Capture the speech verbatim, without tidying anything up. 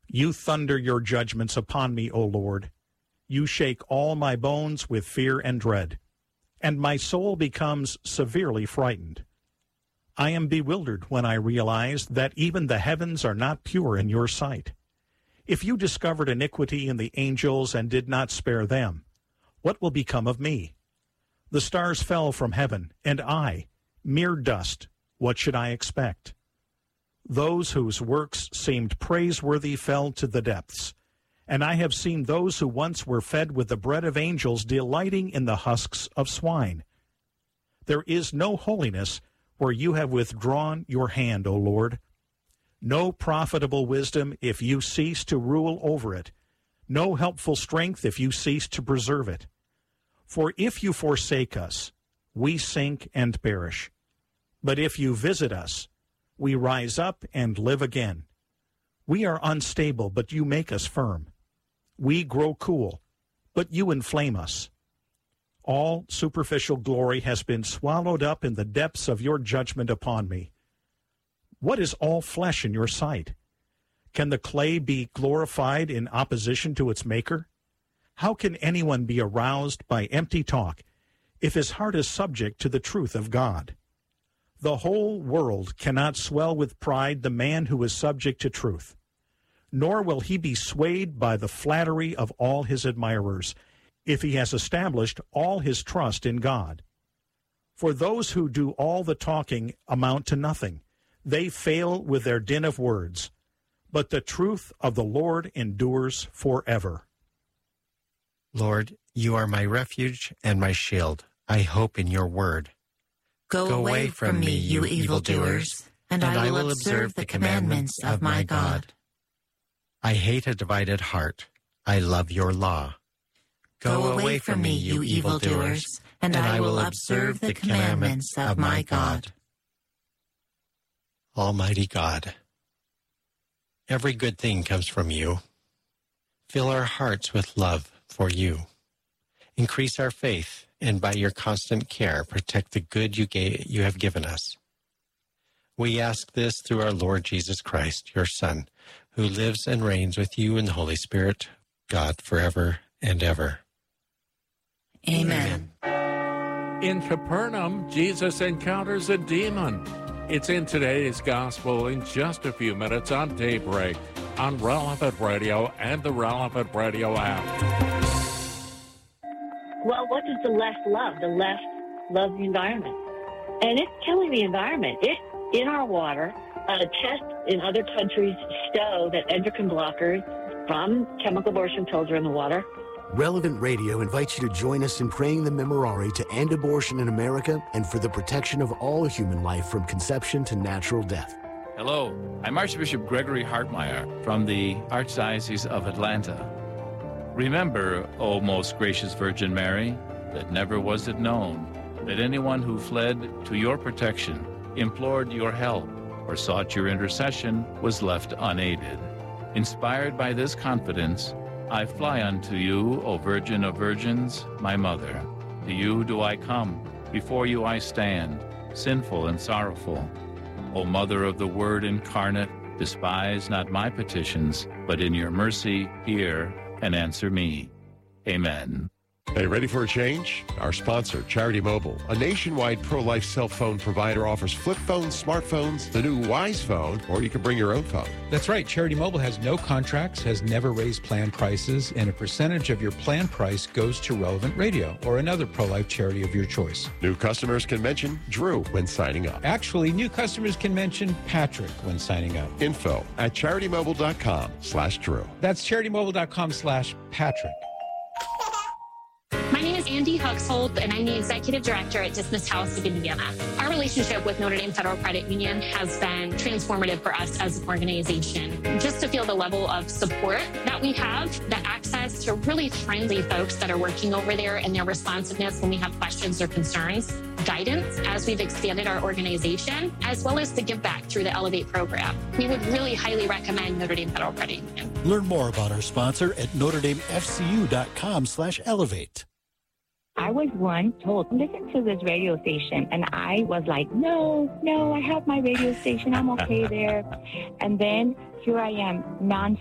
You thunder your judgments upon me, O Lord. You shake all my bones with fear and dread, and my soul becomes severely frightened. I am bewildered when I realize that even the heavens are not pure in your sight. If you discovered iniquity in the angels and did not spare them, what will become of me? The stars fell from heaven, and I, mere dust, what should I expect? Those whose works seemed praiseworthy fell to the depths, and I have seen those who once were fed with the bread of angels delighting in the husks of swine. There is no holiness where you have withdrawn your hand, O Lord. No profitable wisdom if you cease to rule over it. No helpful strength if you cease to preserve it. For if you forsake us, we sink and perish. But if you visit us, we rise up and live again. We are unstable, but you make us firm. We grow cool, but you inflame us. All superficial glory has been swallowed up in the depths of your judgment upon me. What is all flesh in your sight? Can the clay be glorified in opposition to its maker? How can anyone be aroused by empty talk if his heart is subject to the truth of God? The whole world cannot swell with pride the man who is subject to truth, nor will he be swayed by the flattery of all his admirers, if he has established all his trust in God. For those who do all the talking amount to nothing. They fail with their din of words, but the truth of the Lord endures forever. Lord, you are my refuge and my shield. I hope in your word. Go, Go away from, from me, you evildoers, and, and I will observe the commandments of my God. I hate a divided heart. I love your law. Go away from me, you evildoers, and I will observe the commandments of my God. Almighty God, every good thing comes from you. Fill our hearts with love for you. Increase our faith, and by your constant care, protect the good you gave, you have given us. We ask this through our Lord Jesus Christ, your Son, who lives and reigns with you in the Holy Spirit, God, forever and ever. Amen. In Capernaum, Jesus encounters a demon. It's in today's gospel in just a few minutes on Daybreak, on Relevant Radio and the Relevant Radio app. Well, what does the left love? The left loves the environment. And it's killing the environment. It, in our water, uh, tests in other countries show that endocrine blockers from chemical abortion pills are in the water. Relevant Radio invites you to join us in praying the Memorare to end abortion in America and for the protection of all human life from conception to natural death. Hello, I'm Archbishop Gregory Hartmeyer from the Archdiocese of Atlanta. Remember, O most gracious Virgin Mary, that never was it known that anyone who fled to your protection, implored your help, or sought your intercession was left unaided. Inspired by this confidence, I fly unto you, O Virgin of Virgins, my Mother. To you do I come, before you I stand, sinful and sorrowful. O Mother of the Word incarnate, despise not my petitions, but in your mercy hear and answer me. Amen. Hey, ready for a change? Our sponsor, Charity Mobile, a nationwide pro-life cell phone provider, offers flip phones, smartphones, the new Wise phone, or you can bring your own phone. That's right. Charity Mobile has no contracts, has never raised plan prices, and a percentage of your plan price goes to Relevant Radio or another pro-life charity of your choice. New customers can mention Drew when signing up. Actually, new customers can mention Patrick when signing up. Info at CharityMobile.com slash Drew. That's CharityMobile.com slash Patrick. My name is Andy Huxhold, and I'm the Executive Director at Dismiss House of Indiana. Our relationship with Notre Dame Federal Credit Union has been transformative for us as an organization. Just to feel the level of support that we have, the access to really friendly folks that are working over there and their responsiveness when we have questions or concerns, guidance as we've expanded our organization, as well as the give back through the Elevate program. We would really highly recommend Notre Dame Federal Credit Union. Learn more about our sponsor at Notre Dame F C U dot com slash elevate. I was once told, listen to this radio station. And I was like, no, no, I have my radio station. I'm okay there. And then here I am, non